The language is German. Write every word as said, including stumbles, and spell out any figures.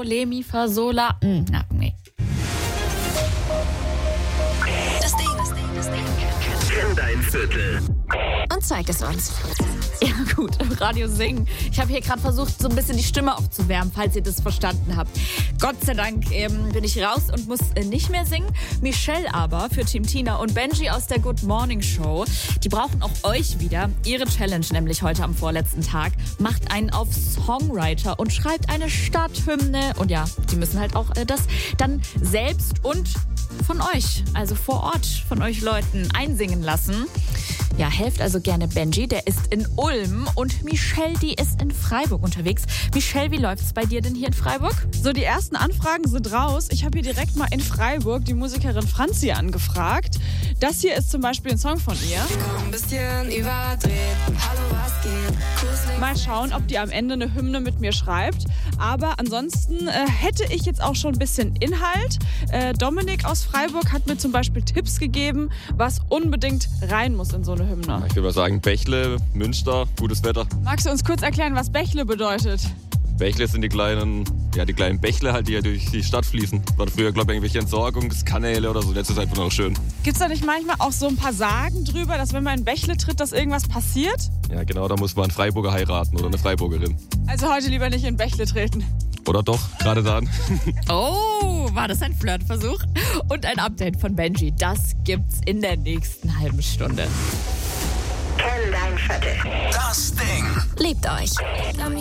le, mi, fa, sol, la. Mm, na, nee. Das Ding, das Ding, das Ding. Kenn dein Viertel. Und zeig es uns. Ja gut, im Radio singen. Ich habe hier gerade versucht, so ein bisschen die Stimme aufzuwärmen, falls ihr das verstanden habt. Gott sei Dank ähm, bin ich raus und muss äh, nicht mehr singen. Michelle aber für Team Tina und Benji aus der Good Morning Show, die brauchen auch euch wieder. Ihre Challenge nämlich heute am vorletzten Tag. Macht einen auf Songwriter und schreibt eine Stadthymne. Und ja, die müssen halt auch äh, das dann selbst und von euch, also vor Ort von euch Leuten einsingen lassen. Ja, helft also gerne Benji, der ist in Ulm, und Michelle, die ist in Freiburg unterwegs. Michelle, wie läuft's bei dir denn hier in Freiburg? So, die ersten Anfragen sind raus. Ich habe hier direkt mal in Freiburg die Musikerin Franzi angefragt. Das hier ist zum Beispiel ein Song von ihr. Ein bisschen überdreht. Hallo, was geht? Mal schauen, ob die am Ende eine Hymne mit mir schreibt. Aber ansonsten äh, hätte ich jetzt auch schon ein bisschen Inhalt. Äh, Dominik aus Freiburg hat mir zum Beispiel Tipps gegeben, was unbedingt rein muss in so eine Hymne. Ich würde mal sagen, Bächle, Münster, gutes Wetter. Magst du uns kurz erklären, was Bächle bedeutet? Bächle sind die kleinen, ja, die kleinen Bächle halt, die ja durch die Stadt fließen. War früher, glaube ich, irgendwelche Entsorgungskanäle oder so. Jetzt ist es einfach noch schön. Gibt's da nicht manchmal auch so ein paar Sagen drüber, dass wenn man in Bächle tritt, dass irgendwas passiert? Ja, genau, da muss man einen Freiburger heiraten oder eine Freiburgerin. Also heute lieber nicht in Bächle treten. Oder doch, gerade dann. Oh, war das ein Flirtversuch? Und ein Update von Benji, das gibt's in der nächsten halben Stunde. Kenn dein Viertel. Das Ding. Liebt euch.